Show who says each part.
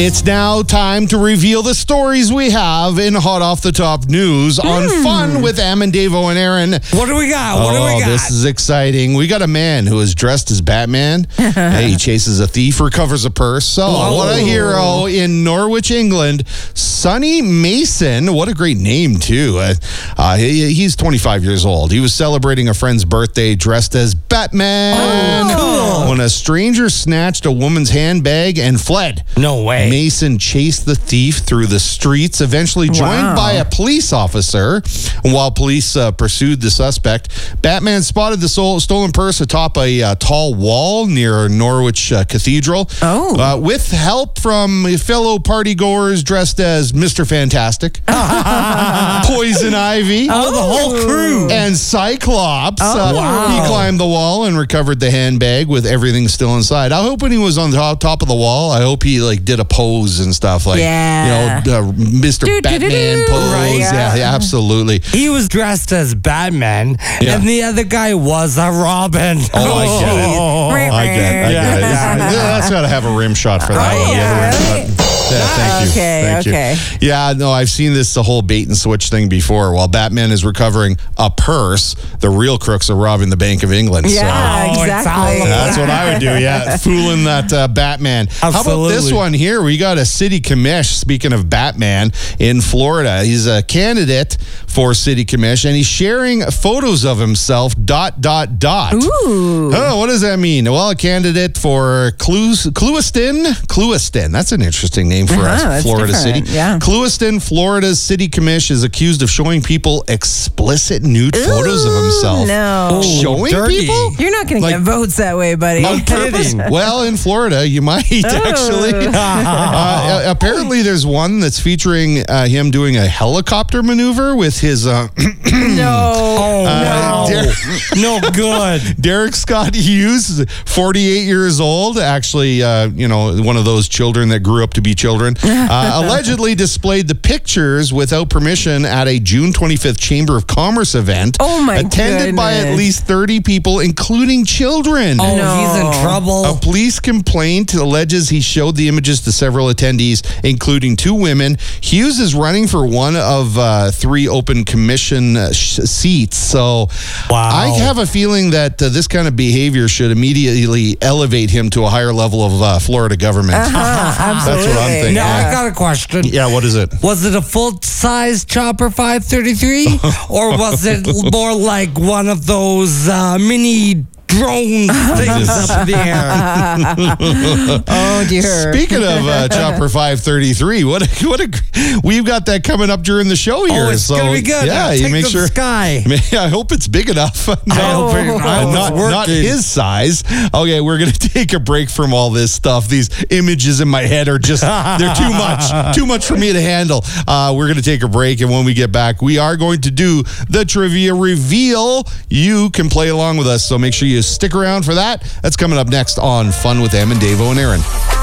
Speaker 1: It's now time to reveal the stories we have in Hot Off the Top News on Fun with Em and Davo and Aaron.
Speaker 2: What do we got? What do we got?
Speaker 1: This is exciting. We got a man who is dressed as Batman. He chases a thief, recovers a purse. So, what a hero in Norwich, England. Sonny Mason. What a great name, too. He's 25 years old. He was celebrating a friend's birthday dressed as Batman. When a stranger snatched a woman's handbag and fled.
Speaker 2: No way.
Speaker 1: Mason chased the thief through the streets, eventually joined by a police officer. While police pursued the suspect, Batman spotted the stolen purse atop a tall wall near Norwich Cathedral. With help from fellow partygoers dressed as Mr. Fantastic, Poison Ivy,
Speaker 2: the whole crew,
Speaker 1: and Cyclops. He climbed the wall and recovered the handbag with everything still inside. I hope when he was on the top of the wall, I hope he did a pose and stuff Mr. Batman pose.
Speaker 2: Right,
Speaker 1: yeah, absolutely.
Speaker 2: He was dressed as Batman, and the other guy was a Robin.
Speaker 1: I get it. That's got to have a rim shot for that one. Thank you. Yeah, no, I've seen the whole bait and switch thing before. While Batman is recovering a purse, the real crooks are robbing the Bank of England.
Speaker 3: Yeah, exactly.
Speaker 1: That's what I would do, fooling that Batman.
Speaker 2: Absolutely.
Speaker 1: How about this one here? We got a city commish, speaking of Batman, in Florida. He's a candidate for city commish, and he's sharing photos of himself, ...
Speaker 3: Ooh.
Speaker 1: Oh, what does that mean? Well, a candidate for Clewiston. That's an interesting name for us, Florida City.
Speaker 3: Yeah.
Speaker 1: Clewiston, Florida's city commish is accused of showing people explicit nude photos of himself.
Speaker 3: No.
Speaker 1: Showing
Speaker 2: dirty.
Speaker 1: people?
Speaker 3: You're not going to get votes that way, buddy.
Speaker 1: On purpose? Well, in Florida, you might actually. Apparently, there's one that's featuring him doing a helicopter maneuver with his.
Speaker 3: No
Speaker 2: good.
Speaker 1: Derek Scott Hughes, 48 years old, actually, one of those children that grew up to be children, allegedly displayed the pictures without permission at a June 25th Chamber of Commerce event. Attended by at least 30 people, including children.
Speaker 2: He's in trouble.
Speaker 1: A police complaint alleges he showed the images to several attendees, including 2 women. Hughes is running for one of 3 open commission seats. So I have a feeling that this kind of behavior should immediately elevate him to a higher level of Florida government.
Speaker 3: Absolutely.
Speaker 1: That's what I'm thinking.
Speaker 2: Now, I got a question.
Speaker 1: Yeah, what is it?
Speaker 2: Was it a full-size Chopper 533? Or was it more like one of those mini drone things up in the air?
Speaker 3: Oh, dear.
Speaker 1: Speaking of Chopper 533, we've got that coming up during the show here.
Speaker 2: It's going to be good.
Speaker 1: Yeah, you make sure.
Speaker 2: Sky.
Speaker 1: I hope it's big enough.
Speaker 2: Not
Speaker 1: his size. Okay, we're going to take a break from all this stuff. These images in my head are just, they're too much for me to handle. We're going to take a break, and when we get back, we are going to do the trivia reveal. You can play along with us, so make sure you stick around for that. That's coming up next on Fun with Em and Davo and Aaron.